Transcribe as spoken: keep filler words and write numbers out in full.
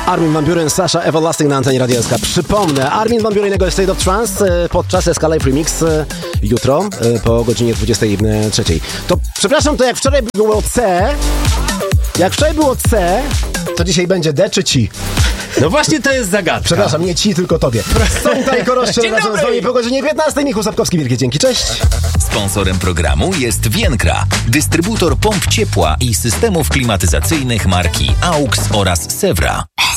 Armin van Buuren, Sasha Everlasting na antenie Radia S K. Przypomnę, Armin van Buuren, jego State of Trance podczas S K Live Remix jutro po godzinie dwudziestej trzeciej. To przepraszam, to jak wczoraj było C, jak wczoraj było C, to dzisiaj będzie D czy ci? No właśnie to jest zagadka. Przepraszam, nie ci, tylko tobie. Są tutaj Koroszcze razem z wami po godzinie piętnastej. Michał Sapkowski, wielkie dzięki, cześć. Sponsorem programu jest Vienkra, dystrybutor pomp ciepła i systemów klimatyzacyjnych marki A U X oraz Sewra.